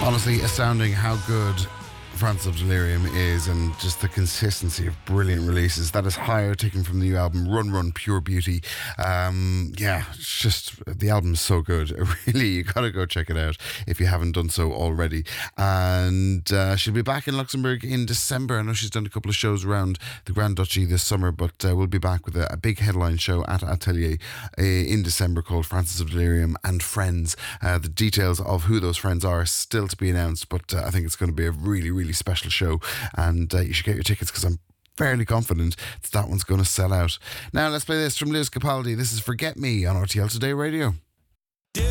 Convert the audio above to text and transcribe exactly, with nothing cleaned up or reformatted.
Honestly, astounding how good Francis of Delirium is, and just the consistency of brilliant releases. That is Higher, taken from the new album Run Run Pure Beauty. Um, yeah, it's just, the album is so good. Really, you gotta go check it out if you haven't done so already. And uh, she'll be back in Luxembourg in December. I know she's done a couple of shows around the Grand Duchy this summer, but uh, we'll be back with a, a big headline show at Atelier uh, in December called Francis of Delirium and Friends. Uh, the details of who those friends are still to be announced, but uh, I think it's going to be a really, really special show, and uh, you should get your tickets because I'm fairly confident that that one's going to sell out. Now let's play this from Lewis Capaldi. This is Forget Me on R T L Today Radio.